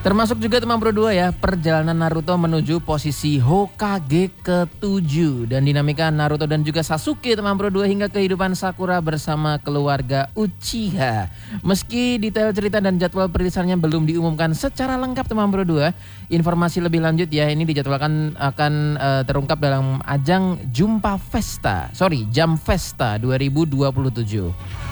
Termasuk juga teman Pro 2 ya, perjalanan Naruto menuju posisi Hokage ke-7 dan dinamika Naruto dan juga Sasuke teman Pro 2 hingga kehidupan Sakura bersama keluarga Uchiha. Meski detail cerita dan jadwal perilisannya belum diumumkan secara lengkap teman Pro 2, informasi lebih lanjut ya ini dijadwalkan akan terungkap dalam ajang Jam Festa 2027.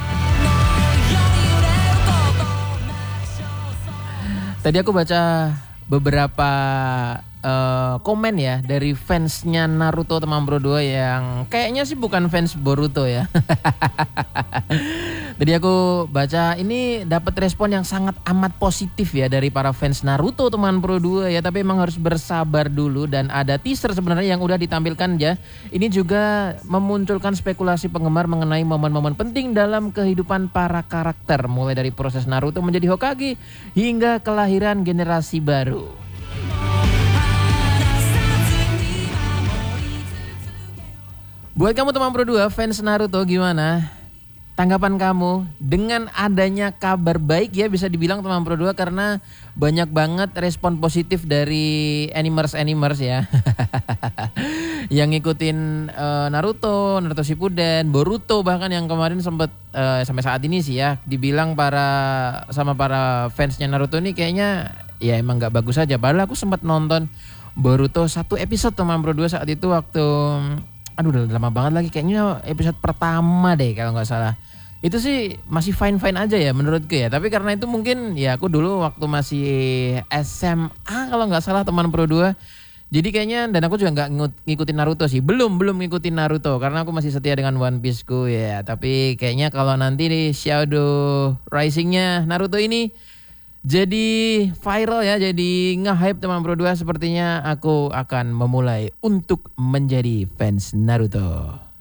Tadi aku baca beberapa komen ya dari fansnya Naruto teman Pro 2 yang kayaknya sih bukan fans Boruto ya. Tadi aku baca ini dapat respon yang sangat amat positif ya dari para fans Naruto teman Pro 2 ya, tapi emang harus bersabar dulu dan ada teaser sebenarnya yang udah ditampilkan ya. Ini juga memunculkan spekulasi penggemar mengenai momen-momen penting dalam kehidupan para karakter mulai dari proses Naruto menjadi Hokage hingga kelahiran generasi baru. Buat kamu teman Pro 2 fans Naruto gimana? Tanggapan kamu dengan adanya kabar baik ya bisa dibilang teman Pro 2 karena banyak banget respon positif dari animers ya. Yang ngikutin Naruto Shippuden, Boruto bahkan yang kemarin sempat sampai saat ini sih ya dibilang para fansnya Naruto ini kayaknya ya emang gak bagus aja. Padahal aku sempat nonton Boruto 1 episode teman Pro 2 saat itu waktu udah lama banget lagi kayaknya episode pertama deh kalau nggak salah. Itu sih masih fine aja ya menurutku ya. Tapi karena itu mungkin ya aku dulu waktu masih SMA kalau nggak salah teman Pro 2. Jadi kayaknya dan aku juga nggak ngikutin Naruto sih. Belum ngikutin Naruto karena aku masih setia dengan One Piece ku ya. Tapi kayaknya kalau nanti di Shadow Rising-nya Naruto ini jadi viral ya, jadi nge-hype teman Pro 2, sepertinya aku akan memulai untuk menjadi fans Naruto.